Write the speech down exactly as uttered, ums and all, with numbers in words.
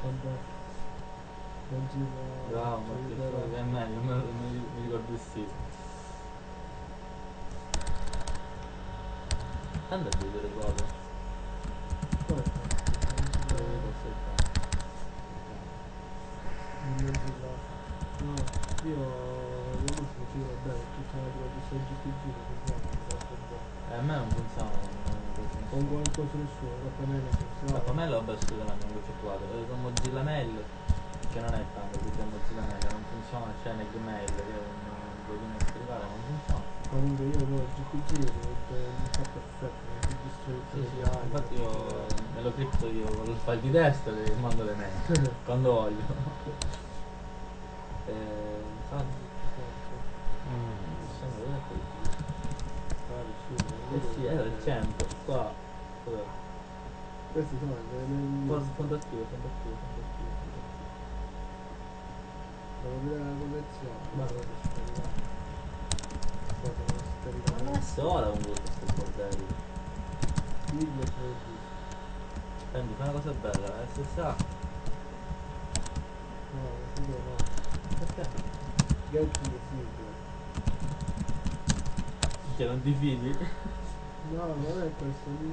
Vabbè. Non ci Bravo, ma che è meglio, me- me- mi ricordo il sito. Quando è vedere proprio? Come Dove posso fare? non gillato. No, io l'ultimo ci vedo bene, tutta la tua di G P G non funziona, troppo buono. Eh, a me non funziona, non funziona. Con qualcosa nessuno, la pannella funziona. La Pamela vabbè assolutamente non l'ho effettuato, eh, con Mozilla Mail, che non è tanto, più che Mozilla Mail, non funziona, c'è nel Gmail che è un plugin privare, non funziona. Comunque io avevo il G P G e mi fa perfetto, mi registro il Sì, sì, tutoriale. infatti io me lo cripto io con il file di testo e mando le mail, quando voglio. Eh, salve. Mm, sembra dove è quello? Eh sì, era il cento, qua. Dov'è? Questi sono le Fondo, fondo attivo, fondo attivo, fondo attivo, fondo attivo. devo vedere la collezione, Ma- guarda che sta arrivando. Aspetta, non sta Ma arrivando. adesso ora con questo bordello. Sigla tre D. Senti, fai una cosa bella, la S S A. No, la sigla no. Perché? Get the sigla. Che non ti fidi? No, non è questo.